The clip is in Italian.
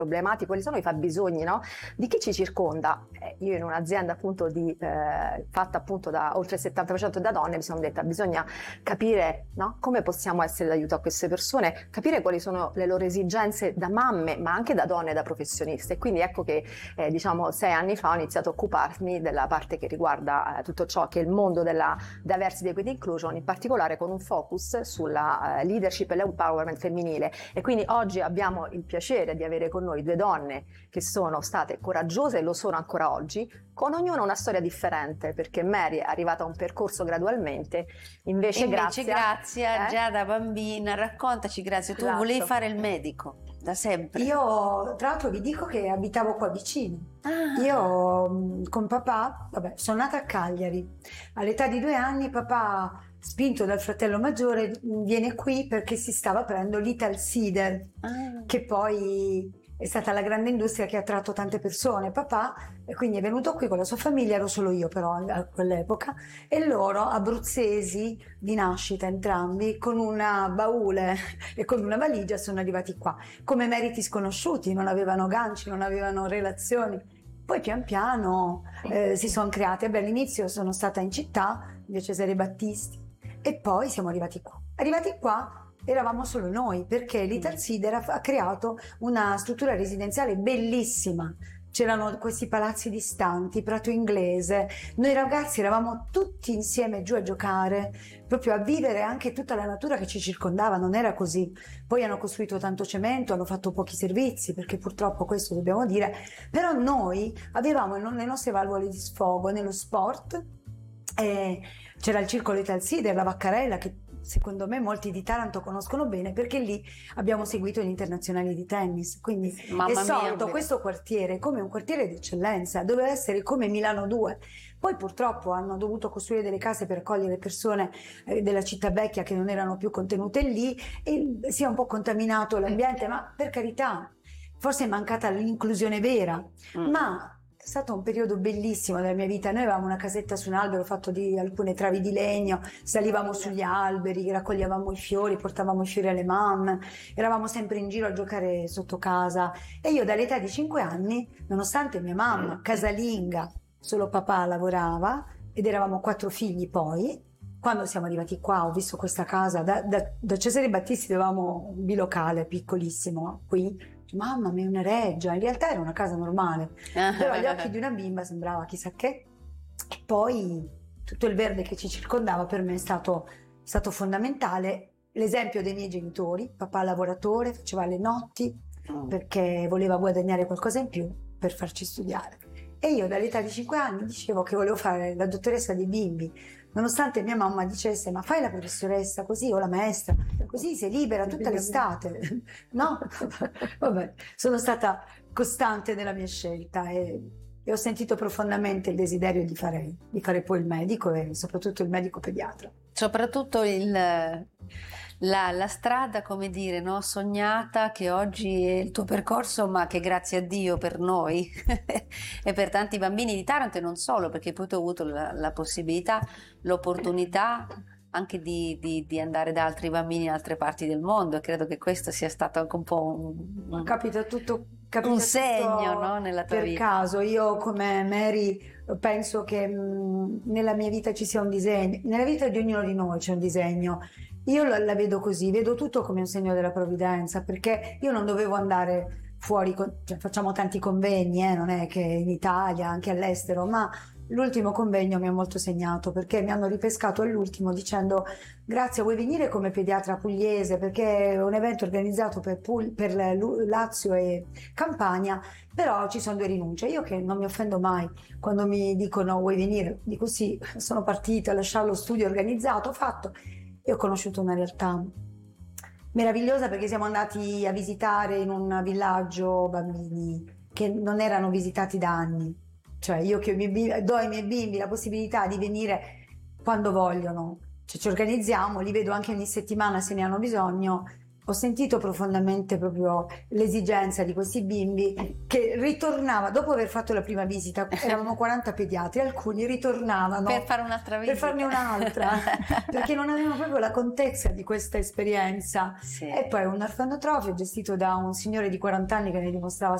problematiche, quali sono i fabbisogni, no? Di chi ci circonda. Io in un'azienda appunto fatta appunto da oltre il 70% da donne, mi sono detta bisogna capire, no? Come possiamo essere d'aiuto a queste persone, capire quali sono le loro esigenze da mamme, ma anche da donne, da professioniste. E quindi ecco che diciamo 6 anni fa ho iniziato a occuparmi della parte che riguarda tutto ciò che è il mondo della diversity, equity, inclusion, in particolare con un focus sulla leadership e l'empowerment femminile. E quindi oggi abbiamo il piacere di avere con noi 2 donne che sono state coraggiose e lo sono ancora oggi, con ognuna una storia differente, perché Mary è arrivata a un percorso gradualmente, invece Grazia già da bambina. Raccontaci, Grazia, tu volevi fare il medico da sempre. Io tra l'altro vi dico che abitavo qua vicino. Io con papà, sono nata a Cagliari, all'età di 2 anni papà, spinto dal fratello maggiore, viene qui perché si stava aprendo l'Italsider, che poi è stata la grande industria che ha attratto tante persone. Papà e quindi è venuto qui con la sua famiglia, ero solo io però a quell'epoca, e loro, abruzzesi di nascita entrambi, con una baule e con una valigia sono arrivati qua come meriti sconosciuti, non avevano ganci, non avevano relazioni. Poi pian piano si sono create. All'inizio sono stata in città, via Cesare Battisti, e poi siamo arrivati qua. Arrivati qua eravamo solo noi, perché l'Italsider ha creato una struttura residenziale bellissima. C'erano questi palazzi distanti, Prato Inglese. Noi ragazzi eravamo tutti insieme giù a giocare, proprio a vivere anche tutta la natura che ci circondava. Non era così. Poi hanno costruito tanto cemento, hanno fatto pochi servizi, perché purtroppo questo dobbiamo dire. Però noi avevamo le nostre valvole di sfogo nello sport. C'era il circolo Italsider, la Vaccarella, che secondo me molti di Taranto conoscono bene, perché lì abbiamo seguito gli internazionali di tennis. Quindi è sorto questo quartiere come un quartiere d'eccellenza, doveva essere come Milano 2. Poi purtroppo hanno dovuto costruire delle case per accogliere persone della città vecchia che non erano più contenute lì, e si è un po' contaminato l'ambiente, ma per carità, forse è mancata l'inclusione vera, ma è stato un periodo bellissimo della mia vita. Noi avevamo una casetta su un albero fatto di alcune travi di legno, salivamo sugli alberi, raccoglievamo i fiori, portavamo i fiori alle mamme, eravamo sempre in giro a giocare sotto casa. E io dall'età di 5 anni, nonostante mia mamma, casalinga, solo papà lavorava, ed eravamo 4 figli poi, quando siamo arrivati qua ho visto questa casa, da Cesare Battisti avevamo un bilocale piccolissimo qui. Mamma mia, una reggia, in realtà era una casa normale, però agli occhi di una bimba sembrava chissà che. E poi tutto il verde che ci circondava per me è stato fondamentale. L'esempio dei miei genitori: papà lavoratore, faceva le notti perché voleva guadagnare qualcosa in più per farci studiare, e io dall'età di 5 anni dicevo che volevo fare la dottoressa dei bimbi, nonostante mia mamma dicesse ma fai la professoressa così, o la maestra, così sei libera tutta l'estate. No, vabbè, sono stata costante nella mia scelta e ho sentito profondamente il desiderio di fare poi il medico, e soprattutto il medico pediatra. Soprattutto la strada, come dire, no? Sognata, che oggi è il tuo percorso, ma che grazie a Dio per noi e per tanti bambini di Taranto, e non solo, perché poi tu hai avuto la possibilità, l'opportunità anche di andare da altri bambini in altre parti del mondo, e credo che questo sia stato anche un po' capita un segno, no? Nella tua per vita. caso. Io, come Mary, penso che nella mia vita ci sia un disegno, nella vita di ognuno di noi c'è un disegno. Io la vedo così, vedo tutto come un segno della provvidenza, perché io non dovevo andare fuori, cioè facciamo tanti convegni, non è che in Italia, anche all'estero, ma l'ultimo convegno mi ha molto segnato, perché mi hanno ripescato all'ultimo dicendo: Grazia, vuoi venire come pediatra pugliese, perché è un evento organizzato per Lazio e Campania, però ci sono 2 rinunce. Io, che non mi offendo mai quando mi dicono vuoi venire, dico sì, sono partita, lasciare lo studio organizzato, fatto. E ho conosciuto una realtà meravigliosa, perché siamo andati a visitare in un villaggio bambini che non erano visitati da anni. Cioè io che do ai miei bimbi la possibilità di venire quando vogliono, cioè ci organizziamo, li vedo anche ogni settimana se ne hanno bisogno, ho sentito profondamente proprio l'esigenza di questi bimbi che ritornavano, dopo aver fatto la prima visita, eravamo 40 pediatri, alcuni ritornavano per fare un'altra visita. Per farne un'altra, perché non avevano proprio la contezza di questa esperienza. Sì. E poi un orfanotrofio gestito da un signore di 40 anni che ne dimostrava